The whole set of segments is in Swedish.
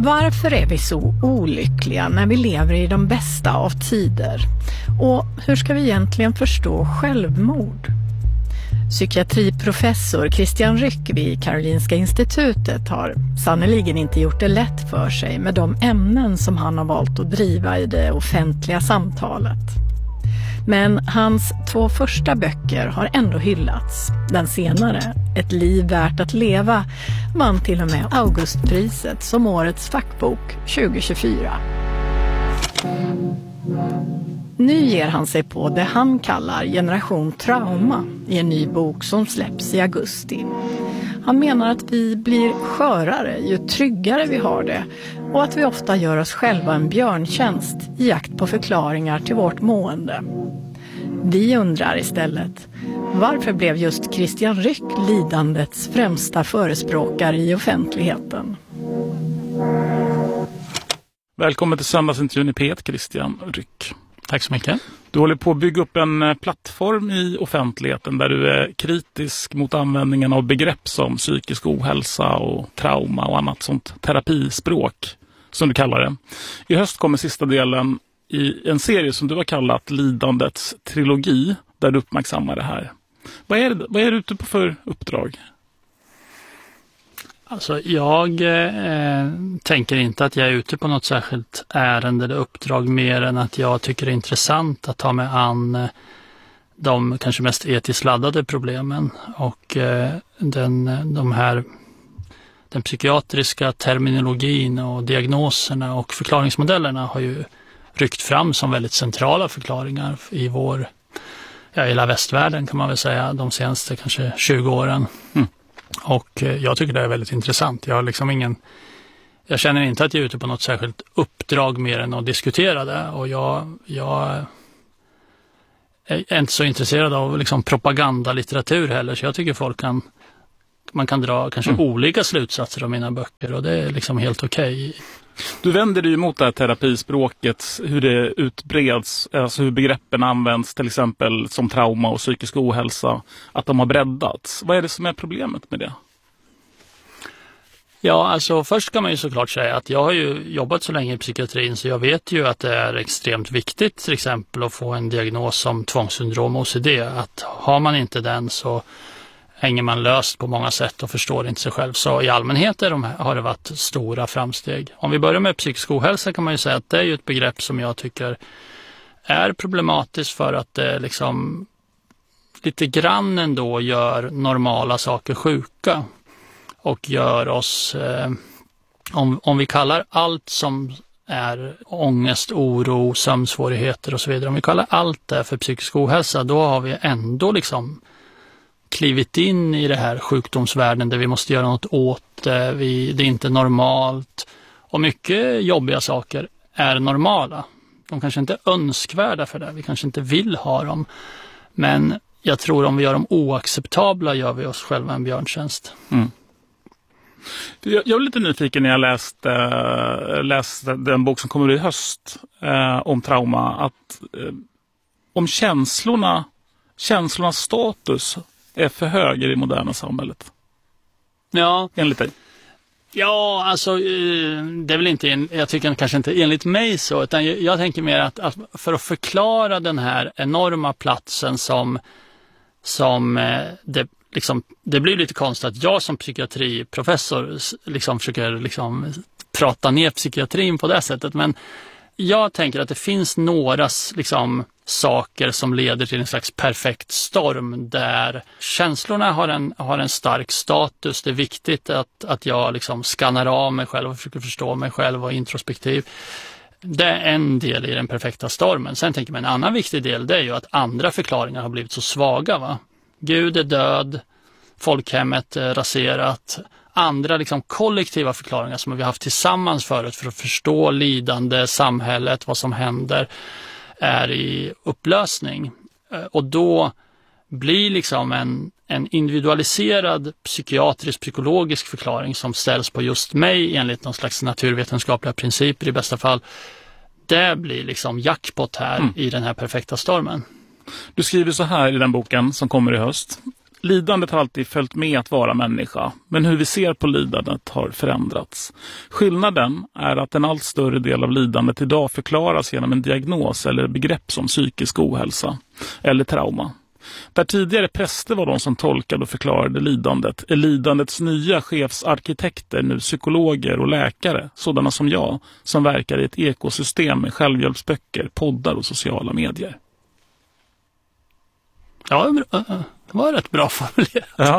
Varför är vi så olyckliga när vi lever i de bästa av tider? Och hur ska vi egentligen förstå självmord? Psykiatriprofessor Christian Ryck vid Karolinska institutet har sannoliken inte gjort det lätt för sig med de ämnen som han har valt att driva i det offentliga samtalet. Men hans 2 första böcker har ändå hyllats. Den senare, Ett liv värt att leva, vann till och med Augustpriset som årets fackbok 2024. Nu ger han sig på det han kallar generation trauma i en ny bok som släpps i augusti. Han menar att vi blir skörare ju tryggare vi har det och att vi ofta gör oss själva en björntjänst i jakt på förklaringar till vårt mående. Vi undrar istället, varför blev just Christian Ryck lidandets främsta förespråkare i offentligheten? Välkommen till söndagsintervjun i P1, Christian Ryck. Tack så mycket. Du håller på att bygga upp en plattform i offentligheten där du är kritisk mot användningen av begrepp som psykisk ohälsa och trauma och annat sånt terapispråk, som du kallar det. I höst kommer sista delen i en serie som du har kallat Lidandets trilogi, där du uppmärksammar det här. Vad är du ute på för uppdrag? Alltså jag tänker inte att jag är ute på något särskilt ärende eller uppdrag mer än att jag tycker det är intressant att ta mig an de kanske mest etiskt laddade problemen och den psykiatriska terminologin och diagnoserna och förklaringsmodellerna har ju ryckt fram som väldigt centrala förklaringar i hela västvärlden kan man väl säga de senaste kanske 20 åren. Mm. Och jag tycker det är väldigt intressant. Jag känner inte att jag är ute på något särskilt uppdrag mer än att diskutera det. Och jag är inte så intresserad av liksom propagandalitteratur heller. Så jag tycker man kan dra kanske olika slutsatser av mina böcker. Och det är liksom helt okej. Du vänder dig emot det här terapispråket, hur det utbreds, alltså hur begreppen används till exempel som trauma och psykisk ohälsa, att de har breddats. Vad är det som är problemet med det? Ja, alltså först kan man ju såklart säga att jag har ju jobbat så länge i psykiatrin så jag vet ju att det är extremt viktigt till exempel att få en diagnos som tvångssyndrom och OCD. Att har man inte den så hänger man löst på många sätt och förstår inte sig själv. Så i allmänhet har det varit stora framsteg. Om vi börjar med psykisk ohälsa kan man ju säga att det är ju ett begrepp som jag tycker är problematiskt för att det liksom lite grann ändå gör normala saker sjuka. Och gör oss, om vi kallar allt som är ångest, oro, sömnsvårigheter och så vidare. Om vi kallar allt det för psykisk ohälsa då har vi ändå liksom klivit in i det här sjukdomsvärlden där vi måste göra något åt det. Det är inte normalt. Och mycket jobbiga saker är normala. De kanske inte är önskvärda för det. Vi kanske inte vill ha dem. Men jag tror om vi gör dem oacceptabla gör vi oss själva en björntjänst. Mm. Jag är lite nyfiken när jag läste den bok som kommer i höst om trauma. Att om känslornas status är för hög i det moderna samhället. Ja. Enligt dig? Ja, alltså det är väl inte, jag tycker kanske inte enligt mig så, utan jag tänker mer att för att förklara den här enorma platsen som det blir lite konstigt att jag som psykiatriprofessor liksom försöker liksom prata ner psykiatrin på det sättet, men jag tänker att det finns några liksom saker som leder till en slags perfekt storm där känslorna har en stark status. Det är viktigt att jag liksom skannar av mig själv och försöker förstå mig själv och introspektiv. Det är en del i den perfekta stormen. Sen tänker man en annan viktig del, det är ju att andra förklaringar har blivit så svaga, va? Gud är död, folkhemmet är raserat. Andra liksom kollektiva förklaringar som vi har haft tillsammans förut för att förstå lidande, samhället, vad som händer är i upplösning. Och då blir liksom en individualiserad psykiatrisk-psykologisk förklaring som ställs på just mig enligt någon slags naturvetenskapliga principer i bästa fall. Det blir liksom jackpot här i den här perfekta stormen. Du skriver så här i den boken som kommer i höst. Lidandet har alltid följt med att vara människa, men hur vi ser på lidandet har förändrats. Skillnaden är att en allt större del av lidandet idag förklaras genom en diagnos eller begrepp som psykisk ohälsa eller trauma. Där tidigare präster var de som tolkade och förklarade lidandet, är lidandets nya chefsarkitekter nu psykologer och läkare, sådana som jag, som verkar i ett ekosystem med självhjälpsböcker, poddar och sociala medier. Ja, det var rätt bra formulerat. Ja.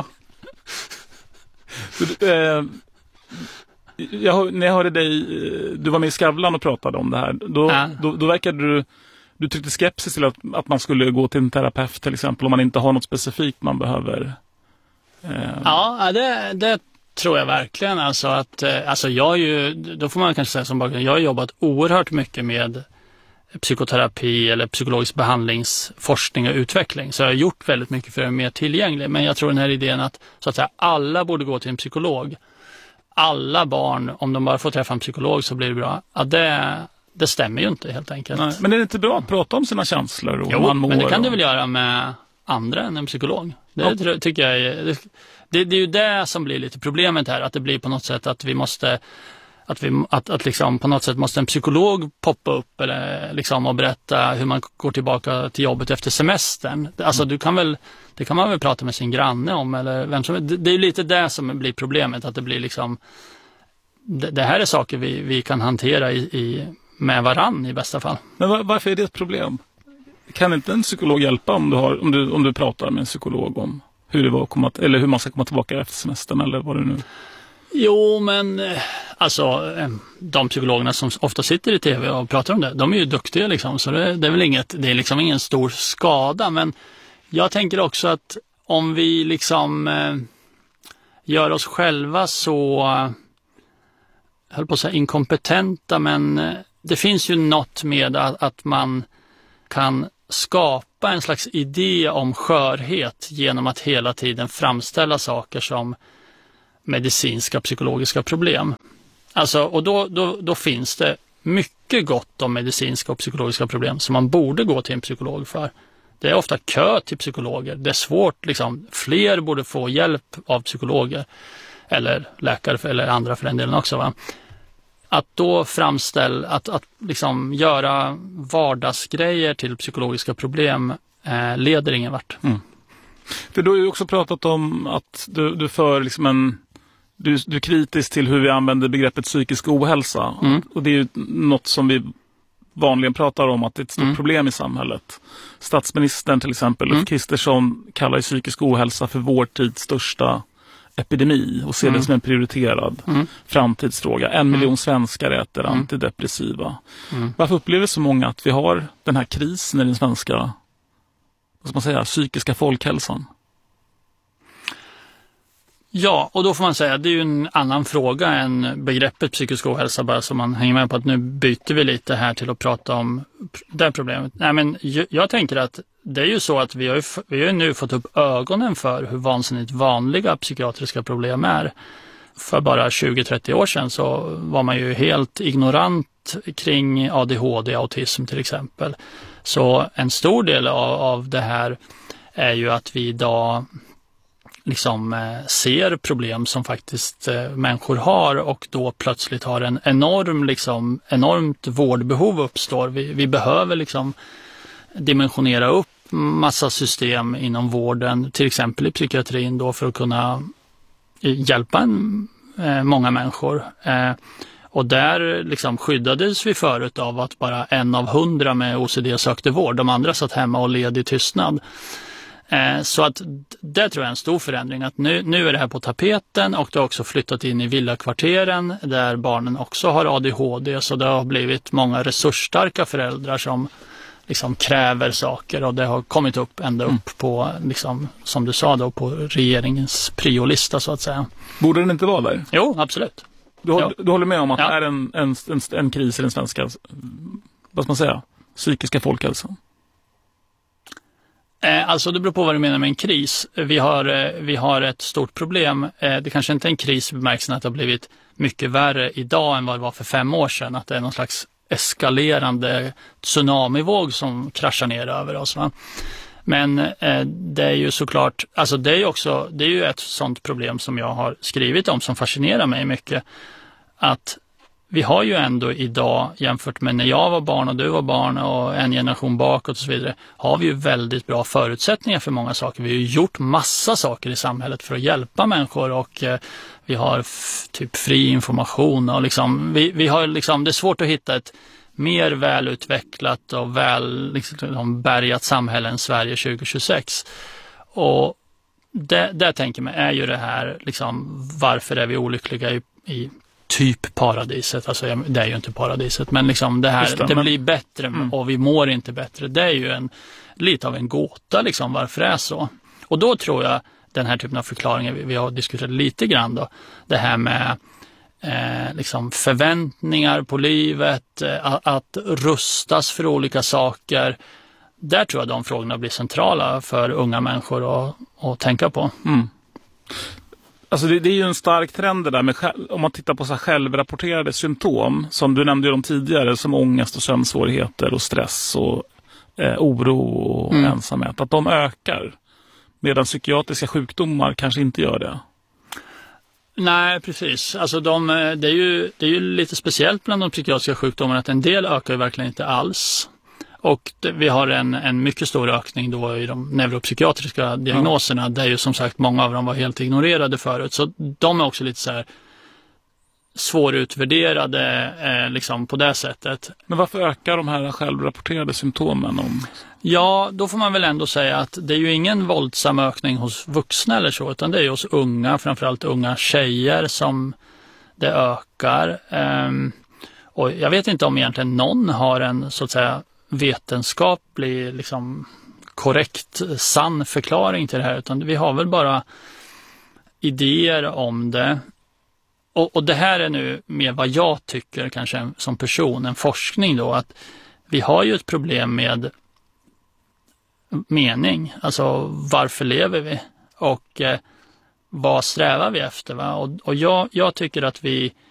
När jag hörde dig, du var med i Skavlan och pratade om det här, då verkade du tyckte skepsis till att man skulle gå till en terapeut till exempel om man inte har något specifikt man behöver. Ja, det tror jag verkligen. Alltså då får man kanske säga som bakgrund, jag har jobbat oerhört mycket med psykoterapi eller psykologisk behandlingsforskning och utveckling. Så jag har gjort väldigt mycket för att göra mer tillgänglig. Men jag tror den här idén att, så att säga, alla borde gå till en psykolog. Alla barn, om de bara får träffa en psykolog så blir det bra. Ja, det stämmer ju inte helt enkelt. Nej, men är det inte bra att prata om sina känslor? Och jo, man mår men det kan du väl göra med andra än en psykolog. Det tycker jag det är ju det som blir lite problemet här. Att det blir på något sätt att vi måste... Att liksom på något sätt måste en psykolog poppa upp eller liksom och berätta hur man går tillbaka till jobbet efter semestern. Alltså det kan man väl prata med sin granne om eller vem som. Det är ju lite det som blir problemet, att det blir liksom det här är saker vi kan hantera med varann i bästa fall. Men varför är det ett problem? Kan inte en psykolog hjälpa om du pratar med en psykolog om hur man ska komma tillbaka efter semestern eller vad det nu? Jo, men alltså de psykologerna som ofta sitter i tv och pratar om det, de är ju duktiga liksom, så det är väl det är liksom ingen stor skada, men jag tänker också att om vi liksom gör oss själva så höll på att säga inkompetenta, men det finns ju något med att man kan skapa en slags idé om skörhet genom att hela tiden framställa saker som medicinska, psykologiska problem. Alltså, och då finns det mycket gott om medicinska och psykologiska problem som man borde gå till en psykolog för. Det är ofta kö till psykologer. Det är svårt, liksom, fler borde få hjälp av psykologer eller läkare eller andra för den delen också, va? Att då att liksom göra vardagsgrejer till psykologiska problem leder ingen vart. Mm. För du har ju också pratat om att du för liksom du är kritisk till hur vi använder begreppet psykisk ohälsa. Mm. Och det är ju något som vi vanligen pratar om, att det är ett stort problem i samhället. Statsministern till exempel, Ulf Kristersson, kallar ju psykisk ohälsa för vår tids största epidemi och ser det som en prioriterad framtidsfråga. 1 miljon svenskar äter antidepressiva. Varför upplever så många att vi har den här krisen i den svenska, vad ska man säga, psykiska folkhälsan? Ja, och då får man säga att det är ju en annan fråga än begreppet psykisk ohälsa, bara så man hänger med på att nu byter vi lite här till att prata om det problemet. Nej, men jag tänker att det är ju så att vi har nu fått upp ögonen för hur vansinnigt vanliga psykiatriska problem är. För bara 20-30 år sedan så var man ju helt ignorant kring ADHD, autism till exempel. Så en stor del av det här är ju att vi idag liksom ser problem som faktiskt människor har, och då plötsligt har en enormt vårdbehov uppstår. Vi behöver liksom dimensionera upp massa system inom vården, till exempel i psykiatrin då, för att kunna hjälpa många människor. Och där liksom skyddades vi förut av att bara 1 av 100 med OCD sökte vård. De andra satt hemma och led i tystnad. Så att det tror jag är en stor förändring, att nu är det här på tapeten, och det har också flyttat in i villakvarteren där barnen också har ADHD, så det har blivit många resursstarka föräldrar som liksom kräver saker, och det har kommit upp ända upp på, liksom, som du sa då, på regeringens priolista så att säga. Borde den inte vara där? Jo, absolut. Du håller med om att det är en kris i den svenska, vad ska man säga, psykiska folkhälsan? Alltså det beror på vad du menar med en kris. Vi har ett stort problem. Det kanske inte är en kris i bemärkelsen att det har blivit mycket värre idag än vad det var för 5 år sedan. Att det är någon slags eskalerande tsunamivåg som kraschar ner över oss. Va? Men det är ju såklart, alltså det är ju ett sånt problem som jag har skrivit om som fascinerar mig mycket. Att vi har ju ändå idag, jämfört med när jag var barn och du var barn och en generation bakåt och så vidare, har vi ju väldigt bra förutsättningar för många saker. Vi har ju gjort massa saker i samhället för att hjälpa människor och vi har typ fri information och liksom, vi har liksom, det är svårt att hitta ett mer välutvecklat och väl liksom, bärgat samhälle än Sverige 2026. Och det tänker man är ju det här, liksom, varför är vi olyckliga i typ paradiset, alltså det är ju inte paradiset, men liksom det här, det blir bättre och vi mår inte bättre. Det är ju lite av en gåta liksom, varför det är så. Och då tror jag den här typen av förklaringar vi har diskuterat lite grann då, det här med liksom förväntningar på livet, att rustas för olika saker. Där tror jag de frågorna blir centrala för unga människor att tänka på. Alltså det är ju en stark trend det där med om man tittar på så här självrapporterade symptom som du nämnde ju de tidigare, som ångest och sömnsvårigheter och stress och oro och ensamhet, att de ökar medan psykiatriska sjukdomar kanske inte gör det. Nej, precis. Alltså det är ju lite speciellt bland de psykiatriska sjukdomarna att en del ökar ju verkligen inte alls. Och vi har en mycket stor ökning då i de neuropsykiatriska diagnoserna där ju som sagt många av dem var helt ignorerade förut. Så de är också lite så här svårutvärderade liksom på det sättet. Men varför ökar de här självrapporterade symptomen? Ja, då får man väl ändå säga att det är ju ingen våldsam ökning hos vuxna eller så, utan det är ju hos unga, framförallt unga tjejer som det ökar. Och jag vet inte om egentligen någon har en så att säga vetenskaplig, liksom korrekt, sann förklaring till det här, utan vi har väl bara idéer om det. Och det här är nu mer vad jag tycker kanske som person, en forskning då, att vi har ju ett problem med mening, alltså varför lever vi och vad strävar vi efter, va? Och jag tycker att vi